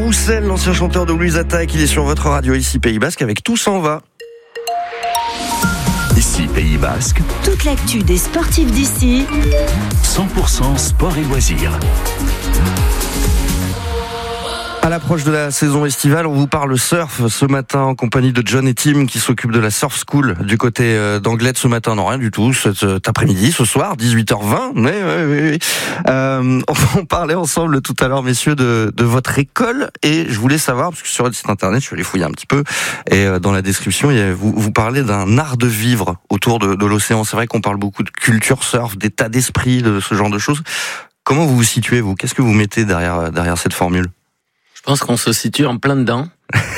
Roussel, l'ancien chanteur de Louise Attaque, il est sur votre radio ici Pays Basque avec Tout s'en va. Ici Pays Basque, toute l'actu des sportifs d'ici, 100% sport et loisirs. À l'approche de la saison estivale, on vous parle surf ce matin en compagnie de John et Tim qui s'occupent de la Surf School du côté d'Anglette ce matin. Non, rien du tout, cet après-midi, ce soir, 18h20. Oui. On parlait ensemble tout à l'heure, messieurs, de votre école et je voulais savoir, parce que sur le site internet, je suis allé fouiller un petit peu et dans la description, vous parlez d'un art de vivre autour de l'océan. C'est vrai qu'on parle beaucoup de culture surf, d'état d'esprit, de ce genre de choses. Comment vous vous situez, vous ? Qu'est-ce que vous mettez derrière cette formule ? Je pense qu'on se situe en plein dedans.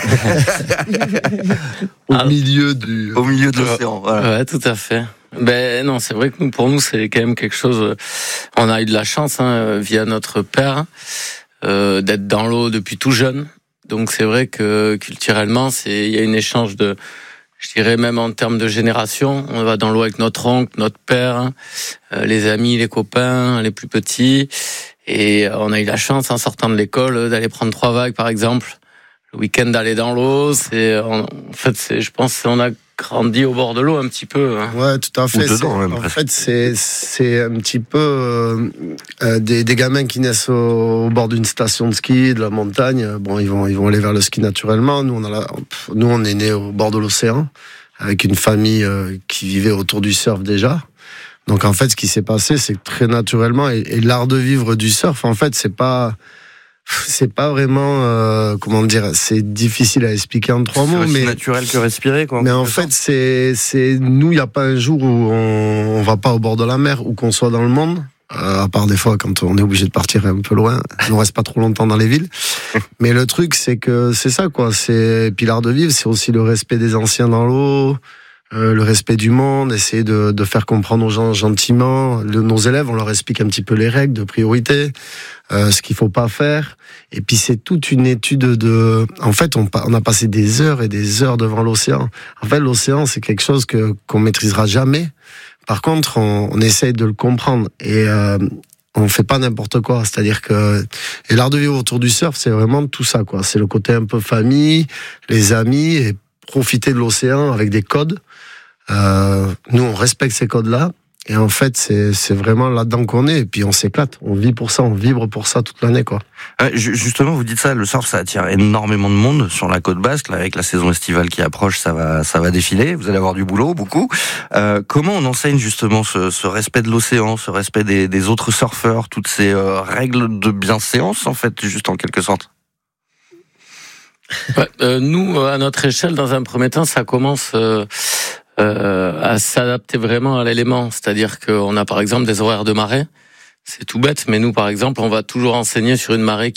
Au milieu de l'océan. Voilà. Ouais, tout à fait. Non, c'est vrai que pour nous, c'est quand même quelque chose. On a eu de la chance, via notre père, d'être dans l'eau depuis tout jeune. Donc c'est vrai que culturellement, il y a un échange je dirais même en termes de génération. On va dans l'eau avec notre oncle, notre père, les amis, les copains, les plus petits. Et on a eu la chance, en sortant de l'école, d'aller prendre 3 vagues, par exemple. Le week-end, d'aller dans l'eau. Je pense qu'on a grandi au bord de l'eau un petit peu. Ouais, tout à fait. C'est un petit peu des gamins qui naissent au bord d'une station de ski, de la montagne. Bon, ils vont aller vers le ski naturellement. Nous, on est nés au bord de l'océan, avec une famille qui vivait autour du surf déjà. Donc en fait, ce qui s'est passé, c'est que très naturellement, et l'art de vivre du surf, en fait, c'est pas vraiment, c'est difficile à expliquer en 3 mots. C'est naturel que respirer, quoi. Mais en fait, c'est nous, il n'y a pas un jour où on va pas au bord de la mer, ou qu'on soit dans le monde. À part des fois quand on est obligé de partir un peu loin, on reste pas trop longtemps dans les villes. Mais le truc, c'est que c'est ça, quoi. Puis l'art de vivre, c'est aussi le respect des anciens dans l'eau. Le respect du monde, essayer de faire comprendre aux gens gentiment. Nos élèves, on leur explique un petit peu les règles de priorité, ce qu'il faut pas faire. Et puis c'est toute une étude en fait, on a passé des heures et des heures devant l'océan. En fait, l'océan, c'est quelque chose qu'on maîtrisera jamais. Par contre, on essaye de le comprendre et on fait pas n'importe quoi. C'est-à-dire et l'art de vivre autour du surf, c'est vraiment tout ça, quoi. C'est le côté un peu famille, les amis, et profiter de l'océan avec des codes. Nous, on respecte ces codes-là. Et en fait, c'est vraiment là-dedans qu'on est. Et puis, on s'éclate. On vit pour ça. On vibre pour ça toute l'année, quoi. Justement, vous dites ça, le surf, ça attire énormément de monde sur la côte basque. Là, avec la saison estivale qui approche, ça va défiler. Vous allez avoir du boulot, beaucoup. Comment on enseigne justement ce respect de l'océan, ce respect des autres surfeurs, toutes ces règles de bienséance, en fait, juste en quelque sorte? Nous, à notre échelle, dans un premier temps, ça commence à s'adapter vraiment à l'élément. C'est-à-dire qu'on a par exemple des horaires de marée. C'est tout bête, mais nous, par exemple, on va toujours enseigner sur une marée